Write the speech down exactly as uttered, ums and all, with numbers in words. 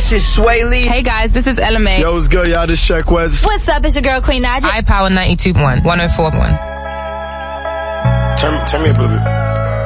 this is Sway Lee. Hey guys, this is Ella May. Yo, what's good, y'all? This is Sheck West. What's up? It's your girl Queen Naja. I Power ninety-two point one, one oh four point one. Turn, turn me up a little bit.